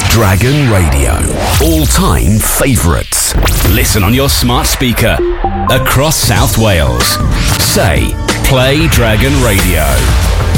Dragon Radio. All-time favourites. Listen on your smart speaker across South Wales. Say, play Dragon Radio.